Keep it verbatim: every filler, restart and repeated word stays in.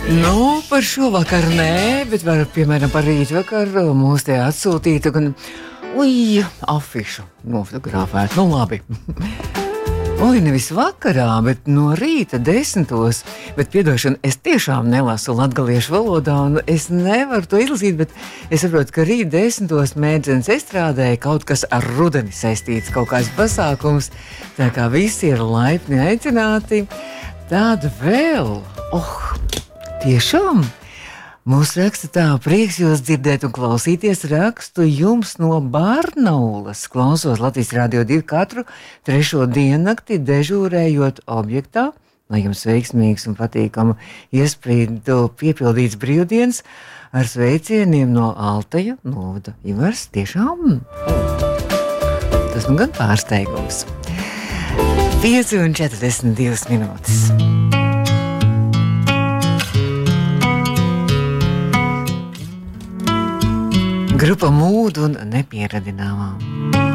Nu, par šo vakaru nē, bet var, piemēram, par rītu vakaru mūs te atsūtītu gan, ui, afišu nofotografēt, nu labi. Oi, nevis vakarā, bet no rīta desmitos, bet piedošana, es tiešām nelasu latgaliešu valodā, un es nevaru to izlasīt, bet es saprotu, ka rīt desmitos Mērdzenes estrādē kaut kas ar rudeni saistīts, kaut kāds pasākums, tā kā visi ir laipni aicināti. Tāda vēl, oh, tiešām, mūs raksta tā, prieks jūs dzirdēt un klausīties, rakstu jums no Barnaulas, klausos Latvijas Radio divi katru trešo diennakti dežūrējot objektā, lai jums veiksmīgs un patīkama iesprīdu piepildīts brīvdienas ar sveicieniem no Altaja novada. Ivars, tiešām, tas man gan pārsteigums. pieci un četrdesmit divas minūtes. Grupa Mūd un nepieradināmā.